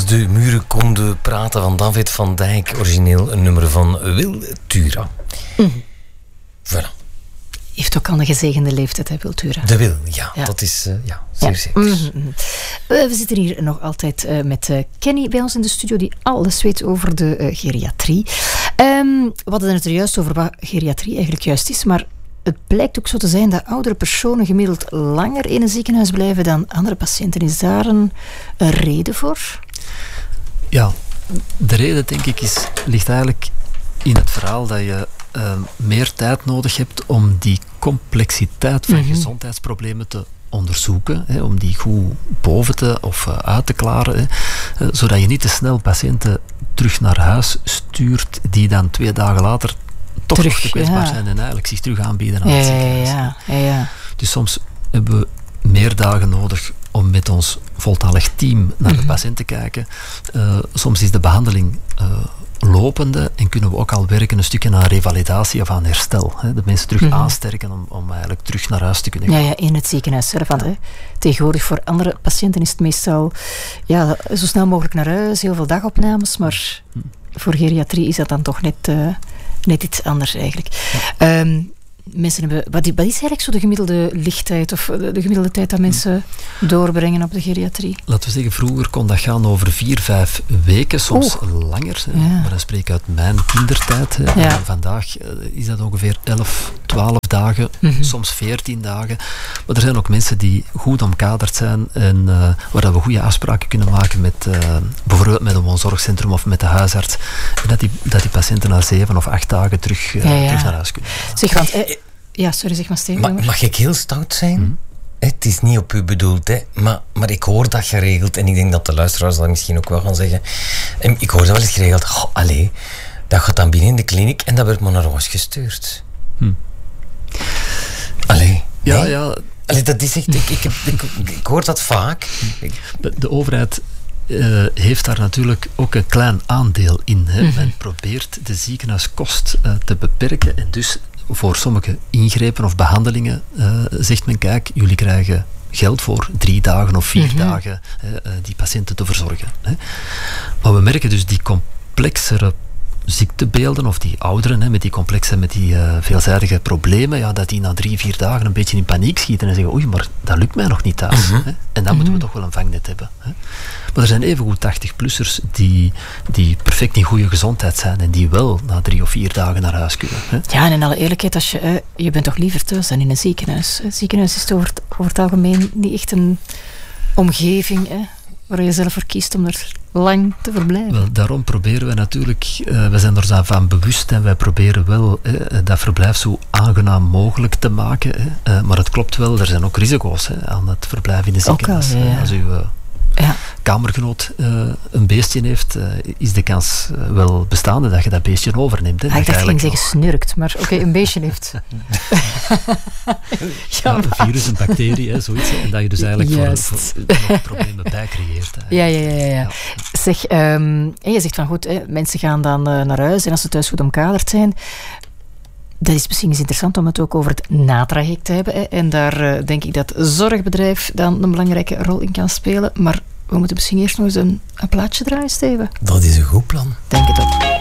Als de muren konden praten van David van Dijk, origineel een nummer van Wiltura. Voilà. Heeft ook al een gezegende leeftijd, hè, Wiltura? De Wil, ja. Dat is zeer zeker. We zitten hier nog altijd met Kenny bij ons in de studio, die alles weet over de geriatrie. We hadden het er juist over wat geriatrie eigenlijk juist is, maar het blijkt ook zo te zijn dat oudere personen gemiddeld langer in een ziekenhuis blijven dan andere patiënten. Is daar een reden voor? Ja, de reden, denk ik, ligt eigenlijk in het verhaal dat je meer tijd nodig hebt om die complexiteit van gezondheidsproblemen te onderzoeken, om die goed boven te of uit te klaren, zodat je niet te snel patiënten terug naar huis stuurt die dan 2 dagen later toch nog te kwetsbaar zijn en eigenlijk zich terug aanbieden aan het ziekenhuis. Ja. Dus soms hebben we meer dagen nodig om met ons voltallig team naar de patiënt te kijken. Soms is de behandeling lopende en kunnen we ook al werken een stukje aan revalidatie of aan herstel. De mensen terug aansterken om eigenlijk terug naar huis te kunnen gaan. Ja, in het ziekenhuis zelf. Want, tegenwoordig voor andere patiënten is het meestal zo snel mogelijk naar huis, heel veel dagopnames, maar voor geriatrie is dat dan toch net iets anders eigenlijk. Mensen hebben, wat is eigenlijk zo de gemiddelde lichttijd of de gemiddelde tijd dat mensen doorbrengen op de geriatrie? Laten we zeggen, vroeger kon dat gaan over 4-5 weken, soms langer. Maar dan spreek ik uit mijn kindertijd. Vandaag is dat ongeveer 11-12 dagen, soms 14 dagen. Maar er zijn ook mensen die goed omkaderd zijn en waar we goede afspraken kunnen maken met bijvoorbeeld met een woonzorgcentrum of met de huisarts. En dat die patiënten na 7 of 8 dagen terug naar huis kunnen. Zeg, want... zeg maar, Steven. Mag ik heel stout zijn? Het is niet op u bedoeld, maar ik hoor dat geregeld en ik denk dat de luisteraars dat misschien ook wel gaan zeggen. En ik hoor dat wel eens geregeld. Dat gaat dan binnen in de kliniek en dat wordt maar naar huis gestuurd. Ja. Dat is echt... Ik hoor dat vaak. De overheid heeft daar natuurlijk ook een klein aandeel in. Men probeert de ziekenhuiskost te beperken en dus voor sommige ingrepen of behandelingen zegt men, kijk, jullie krijgen geld voor 3 dagen of 4 dagen die patiënten te verzorgen. Maar we merken dus die complexere ziektebeelden of die ouderen met die veelzijdige problemen, dat die na 3-4 dagen een beetje in paniek schieten en zeggen, oei, maar dat lukt mij nog niet thuis. En dan moeten we toch wel een vangnet hebben. Maar er zijn evengoed 80-plussers die perfect in goede gezondheid zijn en die wel na 3 of 4 dagen naar huis kunnen. Ja, en in alle eerlijkheid, als je bent toch liever thuis dan in een ziekenhuis. Het ziekenhuis is over het algemeen niet echt een omgeving waar je zelf voor kiest om er lang te verblijven. Wel, daarom proberen we natuurlijk, we zijn er van bewust en wij proberen wel dat verblijf zo aangenaam mogelijk te maken. Maar het klopt wel, er zijn ook risico's aan het verblijf in de ziekenhuis. Als uw kamergenoot een beestje heeft, is de kans wel bestaande dat je dat beestje overneemt. Ik dacht ging zeggen snurkt, maar oké, een beestje heeft. Een virus, een bacterie, zoiets. En dat je dus eigenlijk voor nog problemen bij creëert. Ja. Zeg, je zegt van goed, mensen gaan dan naar huis en als ze thuis goed omkaderd zijn, dat is misschien eens interessant om het ook over het natraject te hebben. En daar denk ik dat zorgbedrijf dan een belangrijke rol in kan spelen. Maar we moeten misschien eerst nog eens een plaatje draaien, Steven. Dat is een goed plan. Denk het ook.